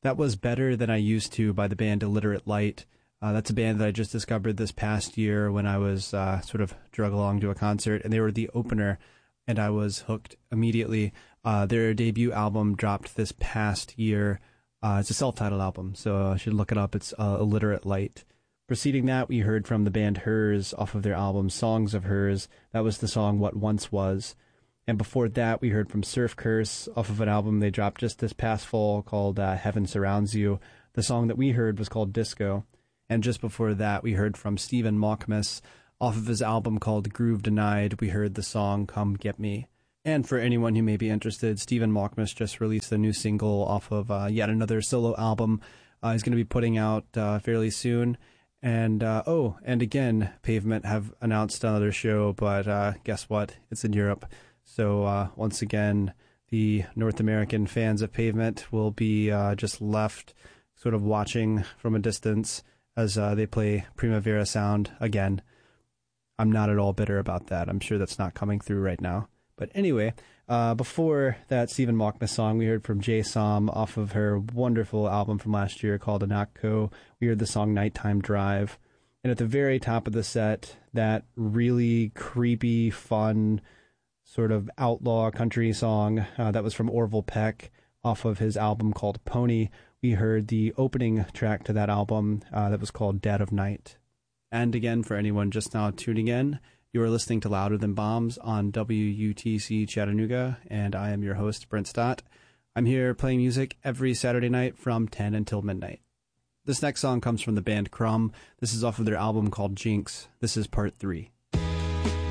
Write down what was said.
That was Better Than I Used To by the band Illiterate Light. That's a band that I just discovered this past year when I was sort of drug along to a concert, and they were the opener, and I was hooked immediately. Their debut album dropped this past year. It's a self-titled album, so I should look it up. It's Illiterate Light. Preceding that, we heard from the band Hers off of their album Songs of Hers. That was the song What Once Was. And before that, we heard from Surf Curse off of an album they dropped just this past fall called Heaven Surrounds You. The song that we heard was called Disco. And just before that, we heard from Stephen Malkmus off of his album called Groove Denied. We heard the song Come Get Me. And for anyone who may be interested, Stephen Malkmus just released a new single off of yet another solo album he's going to be putting out fairly soon. And and again, Pavement have announced another show, but guess what? It's in Europe. So once again, the North American fans of Pavement will be just left sort of watching from a distance as they play Primavera Sound again. I'm not at all bitter about that. I'm sure that's not coming through right now. But anyway, before that Stephen Malkmus song, we heard from Jay Som off of her wonderful album from last year called Anakko. We heard the song Nighttime Drive. And at the very top of the set, that really creepy, fun, sort of outlaw country song that was from Orville Peck off of his album called Pony. We heard the opening track to that album that was called Dead of Night. And again, for anyone just now tuning in, you are listening to Louder Than Bombs on WUTC Chattanooga, and I am your host, Brent Stott. I'm here playing music every Saturday night from 10 until midnight. This next song comes from the band Crumb. This is off of their album called Jinx. This is part 3.